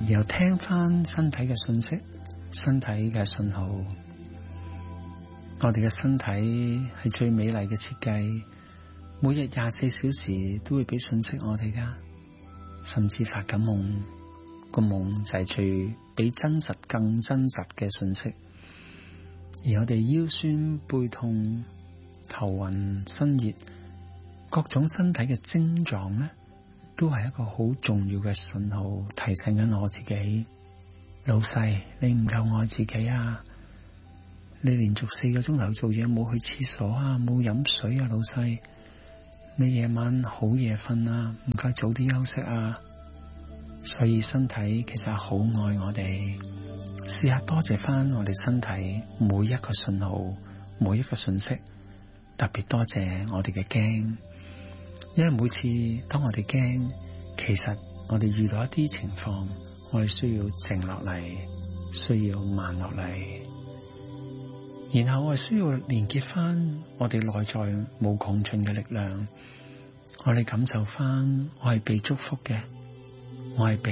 然後聽翻身體嘅訊息，身體嘅信號。我哋嘅身體係最美麗嘅設計，每日24小時都會俾訊息我哋噶，甚至發緊夢，個夢就係最比真實更真實嘅訊息。而我哋腰酸背痛、頭暈身熱，各種身體嘅症狀咧，都係一個好重要嘅信號，提醒緊我自己，老細，你唔夠愛自己啊！你連續4個鐘頭做嘢，冇去廁所啊，冇飲水啊，老細，你夜晚好夜瞓啊，唔該早啲休息啊！所以身體其實係好愛我哋，試下多謝翻我哋身體每一個信號，每一個訊息，特別多謝我哋嘅驚，因為每次當我哋驚，其實我哋遇到一啲情況，我哋需要靜落嚟，需要慢落嚟。然後我哋需要連結翻我哋內在冇窮盡嘅力量，我哋感受翻我係被祝福嘅，我係被